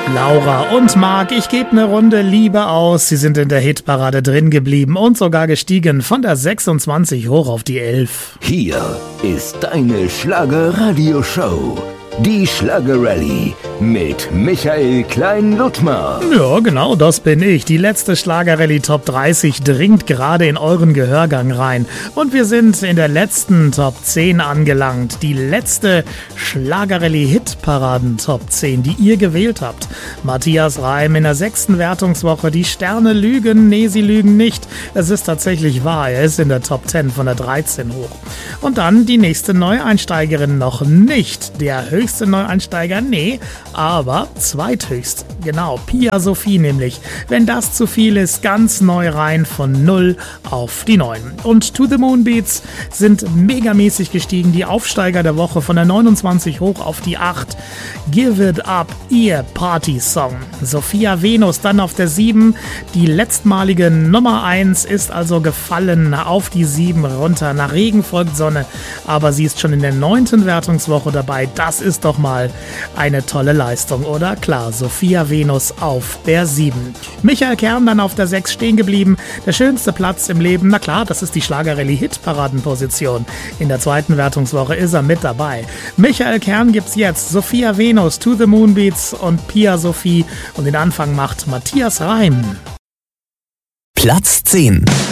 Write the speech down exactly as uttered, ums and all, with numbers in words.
Laura und Marc, ich gebe eine Runde Liebe aus. Sie sind in der Hitparade drin geblieben und sogar gestiegen von der sechsundzwanzig hoch auf die elf. Hier ist deine Schlager-Radio-Show. Die Schlager-Rallye mit Michael Klein-Ludtmer. Ja, genau, das bin ich. Die letzte Schlager-Rallye Top dreißig dringt gerade in euren Gehörgang rein. Und wir sind in der letzten Top zehn angelangt. Die letzte Schlager-Rallye Hitparaden Top zehn, die ihr gewählt habt. Matthias Reim in der sechsten Wertungswoche. Die Sterne lügen, nee, sie lügen nicht. Es ist tatsächlich wahr, er ist in der Top zehn von der dreizehn hoch. Und dann die nächste Neueinsteigerin noch nicht. Der höchste Neueinsteiger, nee, aber zweithöchst. Genau, Pia Sophie nämlich. Wenn das zu viel ist, ganz neu rein von null auf die neun. Und To The Moon Beats sind megamäßig gestiegen. Die Aufsteiger der Woche von der neunundzwanzig hoch auf die acht. Give It Up, ihr Party-Song. Sophia Venus dann auf der sieben. Die letztmalige Nummer eins ist also gefallen auf die sieben runter. Nach Regen folgt Sonne, aber sie ist schon in der neunten Wertungswoche dabei. Das ist doch mal eine tolle Leistung, oder? Klar, Sophia Venus auf der sieben. Michael Kern dann auf der sechs stehen geblieben. Der schönste Platz im Leben, na klar, das ist die Schlager-Rallye-Hitparadenposition. In der zweiten Wertungswoche ist er mit dabei. Michael Kern gibt's jetzt. Sophia Venus, To The Moon Beats und Pia Sophie. Und den Anfang macht Matthias Reim. Platz zehn.